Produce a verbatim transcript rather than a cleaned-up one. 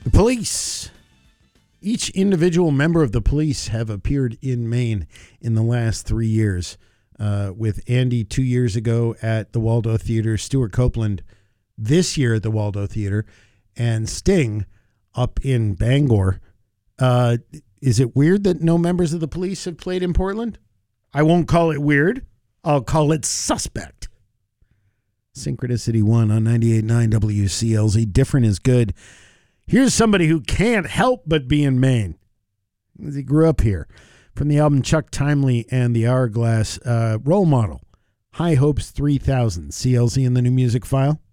The Police. Each individual member of the Police have appeared in Maine in the last three years. Uh, with Andy two years ago at the Waldo Theater, Stuart Copeland this year at the Waldo Theater, and Sting up in Bangor. Uh, is it weird that no members of the Police have played in Portland? I won't call it weird. I'll call it suspect. Synchronicity one on ninety-eight point nine W C L Z. Different is good. Here's somebody who can't help but be in Maine. He grew up here. From the album Chuck Timely and the Hourglass, uh, Role Model, High Hopes three thousand, C L Z in the new music file.